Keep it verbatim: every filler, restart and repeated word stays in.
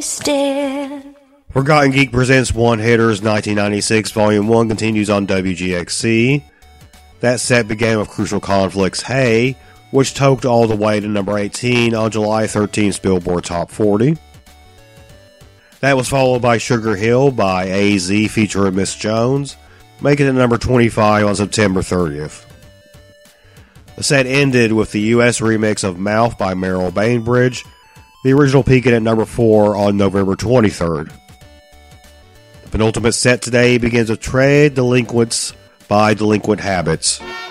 Still. Forgotten Geek presents One Hitters nineteen ninety-six, Volume one continues on W G X C. That set began with Crucial Conflicts Hey, which toked all the way to number eighteen on July thirteenth Billboard Top forty. That was followed by Sugar Hill by A Z featuring Miss Jones, making it number twenty-five on September thirtieth. The set ended with the U S remix of Mouth by Meryl Bainbridge, the original peaking at number four on November twenty-third. The penultimate set today begins with Trade Delinquents by Delinquent Habits.